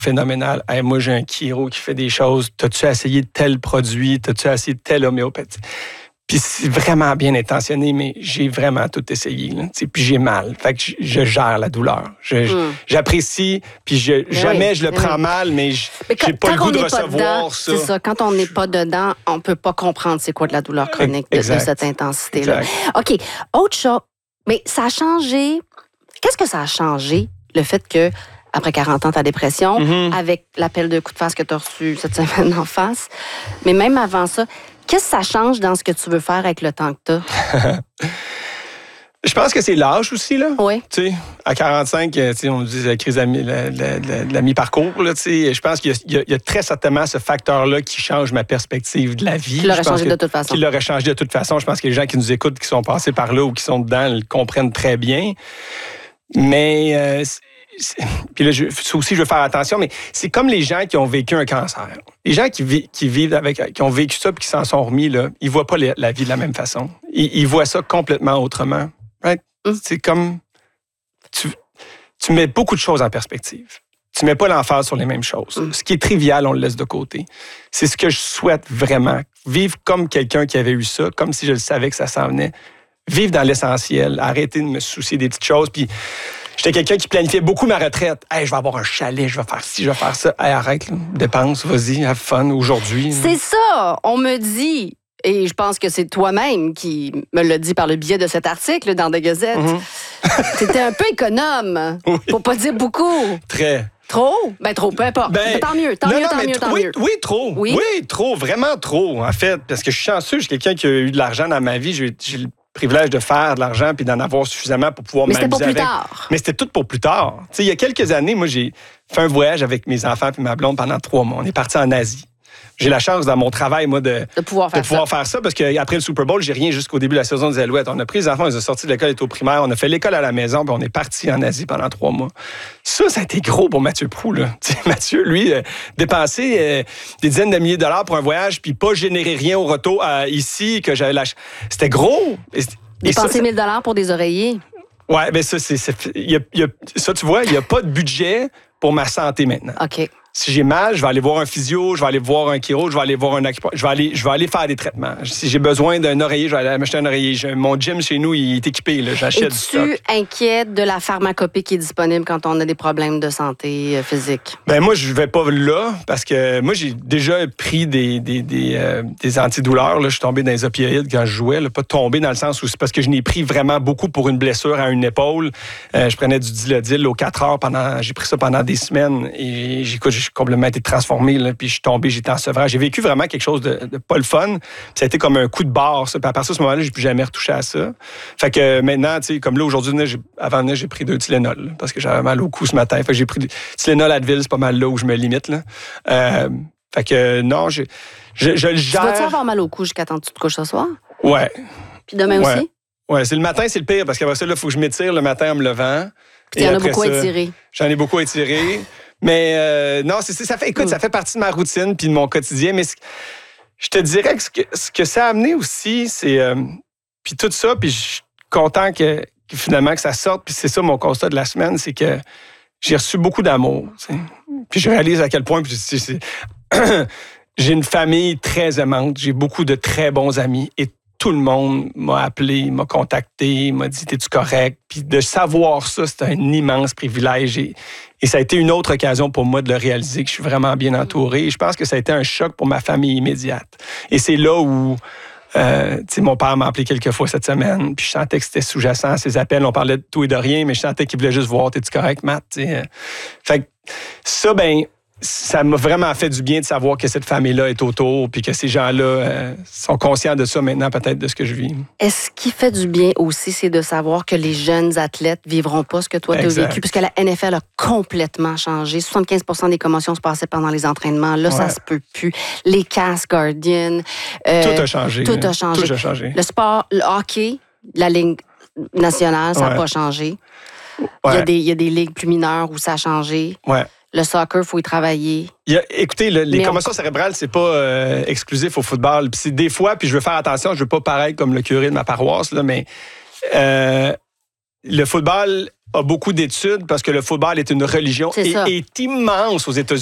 phénoménal. Hey, moi, j'ai un chiro qui fait des choses. T'as-tu essayé tel produit? T'as-tu essayé telle homéopathie? Puis c'est vraiment bien intentionné, mais j'ai vraiment tout essayé. Là, puis j'ai mal. Fait que je gère la douleur. J'apprécie, puis jamais je le prends mal, mais j'ai pas le goût de recevoir ça. C'est ça. Quand on n'est pas dedans, on peut pas comprendre c'est quoi de la douleur chronique de cette intensité-là. OK. Autre chose. Mais ça a changé. Qu'est-ce que ça a changé, le fait que après 40 ans, ta dépression, avec l'appel de coup de face que tu as reçu cette semaine en face, mais même avant ça, qu'est-ce que ça change dans ce que tu veux faire avec le temps que tu as? Je pense que c'est l'âge aussi, là. Oui. Tu sais, à 45, on dit la crise de la mi-parcours, là, tu sais. Je pense qu'il y a très certainement ce facteur-là qui change ma perspective de la vie. Qui l'aurait changé de toute façon. Qui l'aurait changé de toute façon. Je pense que les gens qui nous écoutent, qui sont passés par là ou qui sont dedans, le comprennent très bien. Mais... puis là, ça aussi, je veux faire attention, mais c'est comme les gens qui ont vécu un cancer. Les gens qui ont vécu ça et qui s'en sont remis, là, ils ne voient pas la vie de la même façon. Ils voient ça complètement autrement. Right? C'est comme... Tu mets beaucoup de choses en perspective. Tu ne mets pas l'emphase sur les mêmes choses. Ce qui est trivial, on le laisse de côté. C'est ce que je souhaite vraiment. Vivre comme quelqu'un qui avait eu ça, comme si je le savais que ça s'en venait. Vivre dans l'essentiel. Arrêter de me soucier des petites choses. Puis... J'étais quelqu'un qui planifiait beaucoup ma retraite. Hey, je vais avoir un chalet, je vais faire ci, je vais faire ça. Hey, arrête, là. Dépense, vas-y, have fun aujourd'hui. C'est ça, on me dit, et je pense que c'est toi-même qui me l'a dit par le biais de cet article dans The Gazette. T'étais un peu économe, pour pas dire beaucoup. Très. Trop? Ben trop, peu importe. Tant mieux, tant mieux. Oui, trop. Oui, trop, vraiment trop, en fait. Parce que je suis chanceux, je suis quelqu'un qui a eu de l'argent dans ma vie. J'ai le privilège de faire de l'argent puis d'en avoir suffisamment pour pouvoir m'amuser avec. Mais c'était pour plus tard. Mais c'était tout pour plus tard. Tu sais, il y a quelques années, moi, j'ai fait un voyage avec mes enfants puis ma blonde pendant 3 mois. On est partis en Asie. J'ai la chance dans mon travail, moi, de pouvoir faire ça parce qu'après le Super Bowl, j'ai rien jusqu'au début de la saison des Alouettes. On a pris les enfants, on les a sortis de l'école, ils étaient au primaire, on a fait l'école à la maison, puis on est parti en Asie pendant 3 mois. Ça a été gros pour Mathieu Proulx, là. T'sais, Mathieu, lui, dépenser des dizaines de milliers de dollars pour un voyage, puis pas générer rien au retour ici, que j'avais C'était gros. Dépenser 1 000 $ pour des oreillers. Ouais, bien ça, ça, tu vois, il n'y a pas de budget pour ma santé maintenant. OK. Si j'ai mal, je vais aller voir un physio, je vais aller voir un chiro, je vais aller voir un je vais aller faire des traitements. Si j'ai besoin d'un oreiller, je vais aller m'acheter un oreiller. Mon gym chez nous, il est équipé. Là. J'achète du stock. Es-tu inquiète de la pharmacopée qui est disponible quand on a des problèmes de santé physique? Ben moi, je vais pas là parce que moi, j'ai déjà pris des antidouleurs. Là. Je suis tombé dans les opioïdes quand je jouais. Là. Pas tombé dans le sens où c'est parce que je n'ai pris vraiment beaucoup pour une blessure à une épaule. Je prenais du Dilaudil aux 4 heures. J'ai pris ça pendant des semaines et j'ai complètement été transformé, là, puis je suis tombé, j'étais en sevrage. J'ai vécu vraiment quelque chose de pas le fun. Puis ça a été comme un coup de barre, ça. Puis à partir de ce moment-là, j'ai plus jamais retouché à ça. Fait que maintenant, tu sais, comme là, aujourd'hui, avant j'ai pris 2 Tylenol, là, parce que j'avais mal au cou ce matin. Fait que j'ai pris Tylenol, Advil, c'est pas mal là où je me limite, là. Fait que non, je le gère. Tu vas-tu avoir mal au cou jusqu'à temps que tu te couches ce soir? Ouais. Puis demain aussi? Ouais, c'est le matin, c'est le pire, parce qu'après ça, il faut que je m'étire le matin en me levant. Puis t'en as beaucoup étiré. J'en ai beaucoup étiré. Mais non, ça fait partie de ma routine puis de mon quotidien. Mais je te dirais que ce que ça a amené aussi, c'est... puis tout ça, puis je suis content que finalement que ça sorte. Puis c'est ça mon constat de la semaine, c'est que j'ai reçu beaucoup d'amour. T'sais. Puis je réalise à quel point... Puis j'ai une famille très aimante. J'ai beaucoup de très bons amis. Et tout le monde m'a appelé, m'a contacté, m'a dit « T'es-tu correct? » Puis de savoir ça, c'est un immense privilège. Et ça a été une autre occasion pour moi de le réaliser, que je suis vraiment bien entouré. Et je pense que ça a été un choc pour ma famille immédiate. Et c'est là où... mon père m'a appelé quelques fois cette semaine, puis je sentais que c'était sous-jacent à ses appels. On parlait de tout et de rien, mais je sentais qu'il voulait juste voir « T'es-tu correct, Matt? » Fait que ça, ça m'a vraiment fait du bien de savoir que cette famille-là est autour, puis que ces gens-là sont conscients de ça maintenant, peut-être, de ce que je vis. Est-ce qui fait du bien aussi, c'est de savoir que les jeunes athlètes vivront pas ce que toi, tu as vécu, puisque la NFL a complètement changé. 75% des commotions se passaient pendant les entraînements. Là, ça se peut plus. Les casques Guardian. Tout a changé. Tout a changé. Le sport, le hockey, la ligue nationale, ça n'a pas changé. Ouais. Il y a des ligues plus mineures où ça a changé. Ouais. Le soccer, il faut y travailler. Écoutez, les commotions cérébrales, c'est pas exclusif au football. Puis c'est des fois, puis je veux faire attention, je veux pas paraître comme le curé de ma paroisse, là, mais le football a beaucoup d'études parce que le football est une religion et est immense aux États-Unis.